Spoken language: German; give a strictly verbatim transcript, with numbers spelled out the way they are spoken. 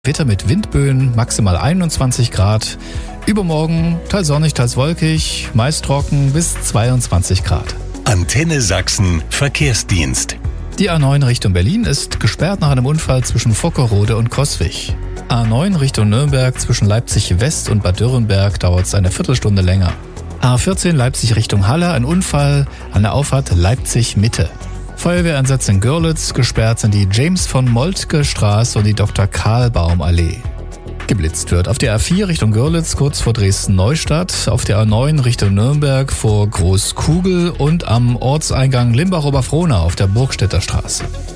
Wetter mit Windböen, maximal einundzwanzig Grad. Übermorgen teils sonnig, teils wolkig, meist trocken bis zweiundzwanzig Grad. Antenne Sachsen Verkehrsdienst. Die A neun Richtung Berlin ist gesperrt nach einem Unfall zwischen Vockerode und Coswig. A neun Richtung Nürnberg zwischen Leipzig West und Bad Dürrenberg dauert es eine Viertelstunde länger. A vierzehn Leipzig Richtung Halle, ein Unfall an der Auffahrt Leipzig Mitte. Feuerwehreinsatz in Görlitz, gesperrt sind die James von Moltke Straße und die Doktor Karlbaum Allee. Geblitzt wird auf der A vier Richtung Görlitz kurz vor Dresden-Neustadt, auf der A neun Richtung Nürnberg vor Großkugel und am Ortseingang Limbach-Oberfrohna auf der Burgstädter Straße.